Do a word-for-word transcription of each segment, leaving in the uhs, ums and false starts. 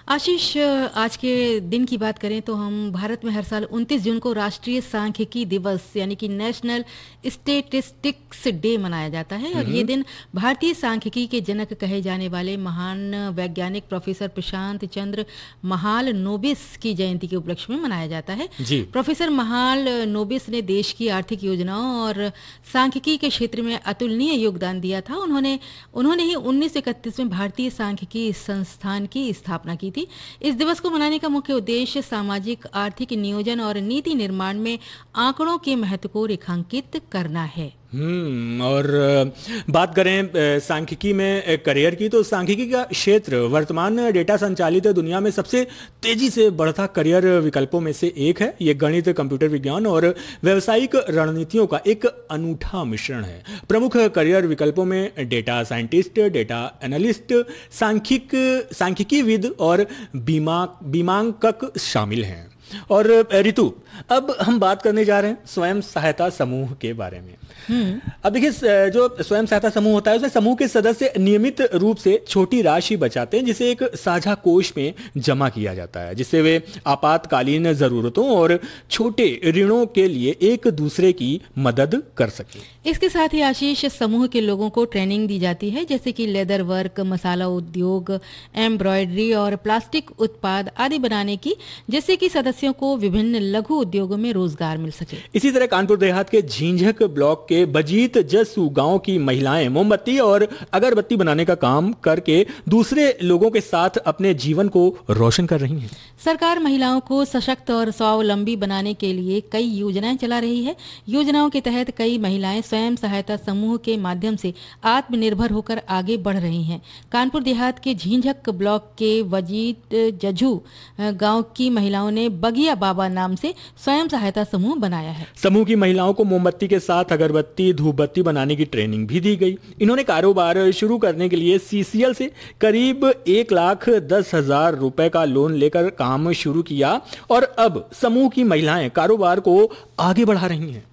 आशीष, आज के दिन की बात करें तो हम भारत में हर साल उनतीस जून को राष्ट्रीय सांख्यिकी दिवस यानी कि नेशनल स्टैटिस्टिक्स डे मनाया जाता है। और ये दिन भारतीय सांख्यिकी के जनक कहे जाने वाले महान वैज्ञानिक प्रोफेसर प्रशांत चंद्र महालनोबिस की जयंती के उपलक्ष्य में मनाया जाता है। प्रोफेसर महालनोबिस ने देश की आर्थिक योजनाओं और सांख्यिकी के क्षेत्र में अतुलनीय योगदान दिया था। उन्होंने उन्होंने ही उन्नीस सौ इकतीस में भारतीय सांख्यिकी संस्थान की स्थापना की थी। इस दिवस को मनाने का मुख्य उद्देश्य सामाजिक आर्थिक नियोजन और नीति निर्माण में आंकड़ों के महत्व को रेखांकित करना है। हम्म और बात करें सांख्यिकी में करियर की, तो सांख्यिकी का क्षेत्र वर्तमान डेटा संचालित दुनिया में सबसे तेजी से बढ़ता करियर विकल्पों में से एक है। ये गणित, कंप्यूटर विज्ञान और व्यावसायिक रणनीतियों का एक अनूठा मिश्रण है। प्रमुख करियर विकल्पों में डेटा साइंटिस्ट, डेटा एनालिस्ट, सांख्यिक सांख्यिकीविद और बीमा बीमांकक शामिल हैं। और ऋतु, अब हम बात करने जा रहे हैं स्वयं सहायता समूह के बारे में। अब देखिए, जो स्वयं सहायता समूह होता है उसमें समूह के सदस्य नियमित रूप से छोटी राशि बचाते हैं जिसे एक साझा कोष में जमा किया जाता है, जिससे वे आपातकालीन जरूरतों और छोटे ऋणों के लिए एक दूसरे की मदद कर सके। इसके साथ ही आशीष, समूह के लोगों को ट्रेनिंग दी जाती है, जैसे कि लेदर वर्क, मसाला उद्योग, एम्ब्रॉयडरी और प्लास्टिक उत्पाद आदि बनाने की, जिससे कि सदस्यों को विभिन्न लघु उद्योगों में रोजगार मिल सके। इसी तरह कानपुर देहात के झींझक ब्लॉक के बजीत जस्सू गांव की महिलाएं मोमबत्ती और अगरबत्ती बनाने का काम करके दूसरे लोगों के साथ अपने जीवन को रोशन कर रही हैं। सरकार महिलाओं को सशक्त और स्वावलंबी बनाने के लिए कई योजनाएं चला रही है। योजनाओं के तहत कई महिलाएं स्वयं सहायता समूह के माध्यम से आत्मनिर्भर होकर आगे बढ़ रही हैं। कानपुर देहात के झींझक ब्लॉक के वजीत जज्जू गांव की महिलाओं ने बगिया बाबा नाम से स्वयं सहायता समूह बनाया है। समूह की महिलाओं को मोमबत्ती के साथ अगरबत्ती, धूपबत्ती बनाने की ट्रेनिंग भी दी गई। इन्होंने कारोबार शुरू करने के लिए सीसीएल से करीब एक लाख दस हजार रुपए का लोन लेकर काम शुरू किया और अब समूह की महिलाएं कारोबार को आगे बढ़ा रही हैं।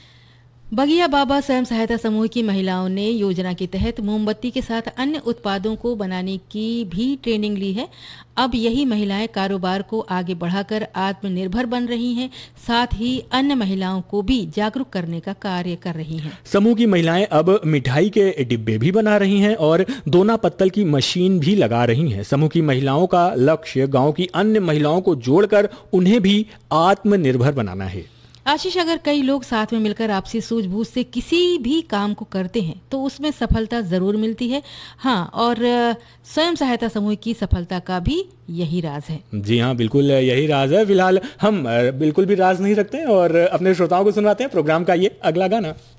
बगिया बाबा स्वयं सहायता समूह की महिलाओं ने योजना के तहत मोमबत्ती के साथ अन्य उत्पादों को बनाने की भी ट्रेनिंग ली है। अब यही महिलाएं कारोबार को आगे बढ़ाकर आत्मनिर्भर बन रही हैं, साथ ही अन्य महिलाओं को भी जागरूक करने का कार्य कर रही हैं। समूह की महिलाएं अब मिठाई के डिब्बे भी बना रही हैं और दोना पत्तल की मशीन भी लगा रही हैं। समूह की महिलाओं का लक्ष्य गांव की अन्य महिलाओं को जोड़कर उन्हें भी आत्मनिर्भर बनाना है। आशीष, अगर कई लोग साथ में मिलकर आपसी सूझबूझ से किसी भी काम को करते हैं तो उसमें सफलता जरूर मिलती है। हाँ, और स्वयं सहायता समूह की सफलता का भी यही राज है। जी हाँ, बिल्कुल यही राज है। फिलहाल हम बिल्कुल भी राज नहीं रखते और अपने श्रोताओं को सुनवाते हैं प्रोग्राम का ये अगला गाना।